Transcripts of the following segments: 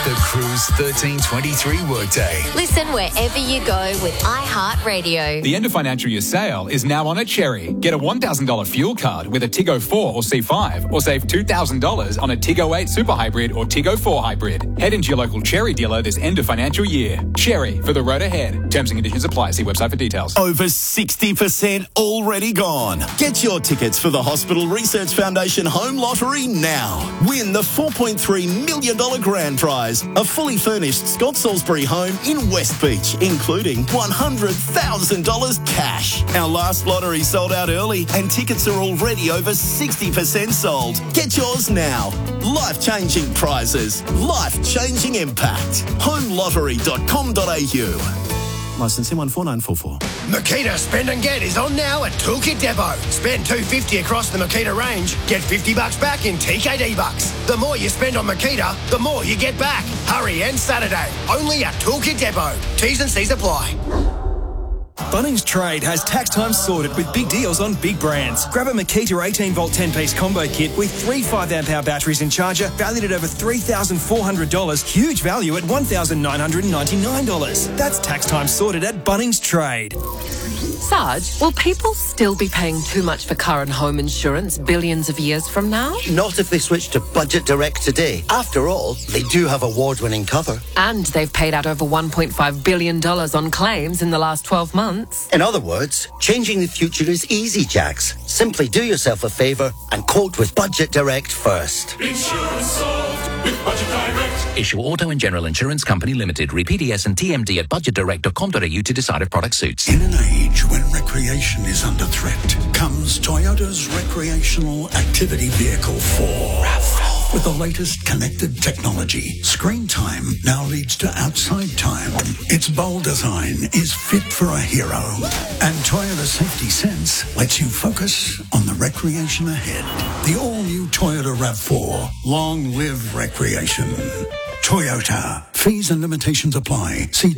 The Cruise 1323 workday. Listen wherever you go with iHeartRadio. The end of financial year sale is now on at Cherry. Get a $1,000 fuel card with a Tiggo 4 or C5, or save $2,000 on a Tiggo 8 Super Hybrid or Tiggo 4 Hybrid. Head into your local Cherry dealer this end of financial year. Cherry, for the road ahead. Terms and conditions apply. See website for details. Over 60% already gone. Get your tickets for the Hospital Research Foundation Home Lottery now. Win the $4.3 million grand prize, a fully furnished Scott Salisbury home in West Beach, including $100,000 cash. Our last lottery sold out early and tickets are already over 60% sold. Get yours now. Life-changing prizes, life-changing impact. homelottery.com.au. Licence M149444. Makita Spend and Get is on now at Toolkit Depot. Spend $250 across the Makita range, get $50 back in TKD bucks. The more you spend on Makita, the more you get back. Hurry, end Saturday. Only at Toolkit Depot. T's and C's apply. Bunnings Trade has tax time sorted with big deals on big brands. Grab a Makita 18-volt 10-piece combo kit with 3 5-amp-hour batteries and charger valued at over $3,400. Huge value at $1,999. That's tax time sorted at Bunnings Trade. Sarge, will people still be paying too much for car and home insurance billions of years from now? Not if they switch to Budget Direct today. After all, they do have award-winning cover. And they've paid out over $1.5 billion on claims in the last 12 months. In other words, changing the future is easy, Jax. Simply do yourself a favour and quote with Budget Direct first. Insurance solved with Budget Direct. Issue Auto and General Insurance Company Limited. Read PDS and TMD at budgetdirect.com.au to decide if product suits. In an age when recreation is under threat, comes Toyota's recreational activity vehicle 4. RAV4. With the latest connected technology, screen time now leads to outside time. Its bold design is fit for a hero. And Toyota Safety Sense lets you focus on the recreation ahead. The all-new Toyota RAV4. Long live recreation. Toyota. Fees and limitations apply. See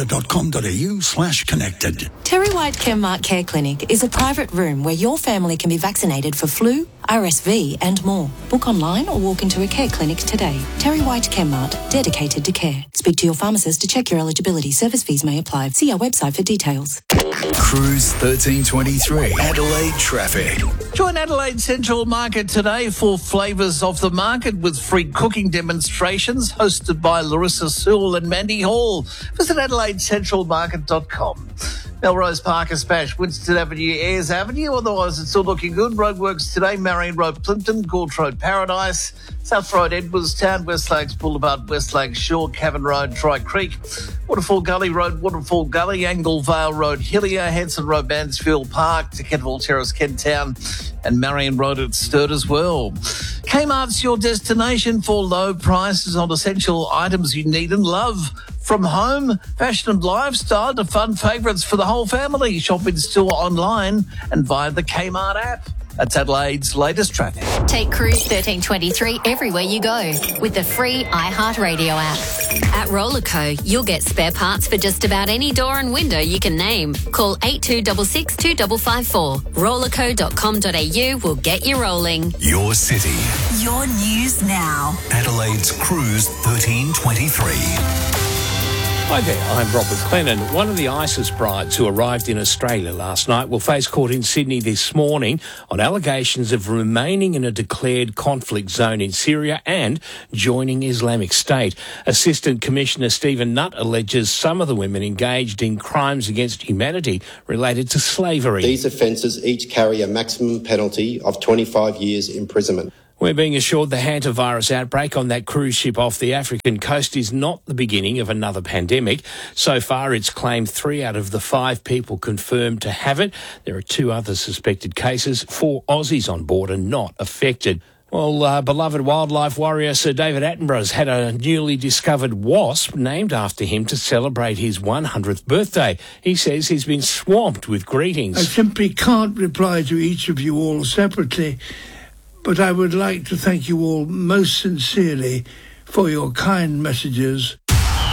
toyota.com.au/connected. Terry White Chemmart Care Clinic is a private room where your family can be vaccinated for flu, RSV and more. Book online or walk into a care clinic today. Terry White Chemmart, dedicated to care. Speak to your pharmacist to check your eligibility. Service fees may apply. See our website for details. Cruise 1323. Adelaide traffic. Join Adelaide Central Market today for Flavours of the Market with free cooking demonstrations hosted by Larissa Sewell and Mandy Hall. Visit AdelaideCentralMarket.com. Melrose Park is smashed. Winston Avenue, Ayers Avenue. Otherwise, it's still looking good. Roadworks today. Marion Road, Plimpton. Gort Road, Paradise. South Road, Edwardstown. West Lakes Boulevard, West Lakes Shore. Cavan Road, Tri Creek. Waterfall Gully Road, Waterfall Gully. Angle Vale Road, Hillier. Henson Road, Mansfield Park. To Kentville Terrace, Kent Town. And Marion Road at Sturt as well. Kmart's your destination for low prices on essential items you need and love. From home, fashion and lifestyle to fun favourites for the whole family. Shop in store, online and via the Kmart app. That's Adelaide's latest traffic. Take Cruise 1323 everywhere you go with the free iHeartRadio app. At Rollerco, you'll get spare parts for just about any door and window you can name. Call 8266 2554. Rollerco.com.au will get you rolling. Your city. Your news now. Adelaide's Cruise 1323. Hi there, I'm Robert Clennon. One of the ISIS brides who arrived in Australia last night will face court in Sydney this morning on allegations of remaining in a declared conflict zone in Syria and joining Islamic State. Assistant Commissioner Stephen Nutt alleges some of the women engaged in crimes against humanity related to slavery. These offences each carry a maximum penalty of 25 years imprisonment. We're being assured the hantavirus outbreak on that cruise ship off the African coast is not the beginning of another pandemic. So far, it's claimed 3 out of the 5 people confirmed to have it. There are 2 other suspected cases. 4 Aussies on board are not affected. Well, beloved wildlife warrior Sir David Attenborough's had a newly discovered wasp named after him to celebrate his 100th birthday. He says he's been swamped with greetings. I simply can't reply to each of you all separately, but I would like to thank you all most sincerely for your kind messages.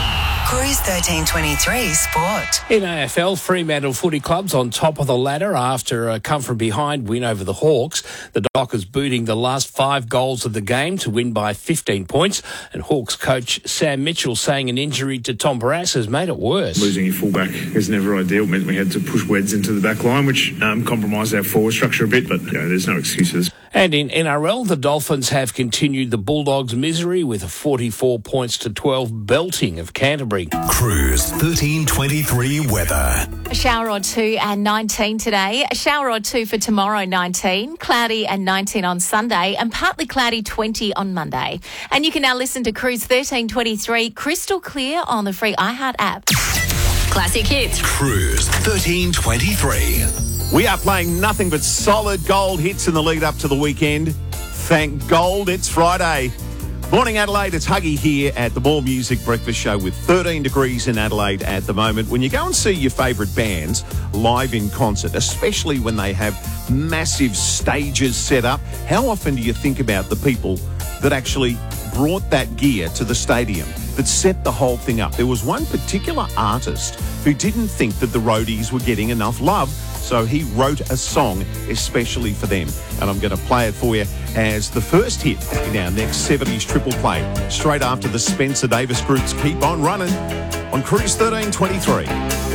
Cruise 1323 Sport. In AFL, Fremantle Footy Club's on top of the ladder after a come-from-behind win over the Hawks. The Dockers booting the last 5 goals of the game to win by 15 points. And Hawks coach Sam Mitchell saying an injury to Tom Barrass has made it worse. Losing your fullback is never ideal. It meant we had to push Weds into the back line, which compromised our forward structure a bit, but there's no excuses. And in NRL, the Dolphins have continued the Bulldogs' misery with a 44 points to 12 belting of Canterbury. Cruise 1323 weather. A shower or two and 19 today. A shower or two for tomorrow, 19. Cloudy and 19 on Sunday and partly cloudy, 20 on Monday. And you can now listen to Cruise 1323 crystal clear on the free iHeart app. Classic hits. Cruise 1323. We are playing nothing but solid gold hits in the lead up to the weekend. Thank gold, it's Friday. Morning Adelaide, it's Huggy here at the More Music Breakfast Show with 13 degrees in Adelaide at the moment. When you go and see your favourite bands live in concert, especially when they have massive stages set up, how often do you think about the people that actually brought that gear to the stadium, that set the whole thing up? There was one particular artist who didn't think that the roadies were getting enough love, so he wrote a song especially for them. And I'm going to play it for you as the first hit in our next 70s triple play, straight after the Spencer Davis Group's Keep On Running on Cruise 1323.